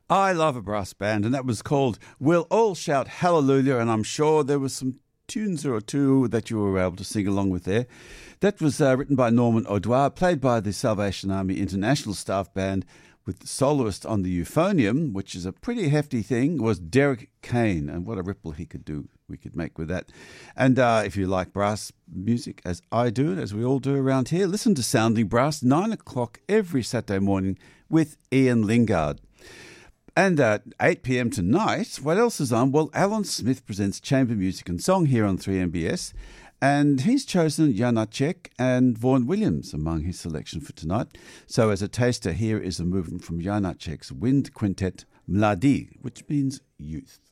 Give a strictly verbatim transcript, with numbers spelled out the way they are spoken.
I love a brass band, and that was called We'll All Shout Hallelujah, and I'm sure there was some tunes or two that you were able to sing along with there. That was uh, written by Norman O'Dwyer, played by the Salvation Army International Staff Band, with the soloist on the euphonium, which is a pretty hefty thing, was Derek Kane, and what a ripple he could do, we could make with that. And uh, if you like brass music, as I do, as we all do around here, listen to Sounding Brass, nine o'clock every Saturday morning with Ian Lingard. And at eight p.m. tonight, what else is on? Well, Alan Smith presents Chamber Music and Song here on three M B S, and he's chosen Janacek and Vaughan Williams among his selection for tonight. So as a taster, here is a movement from Janacek's Wind Quintet, Mladi, which means youth.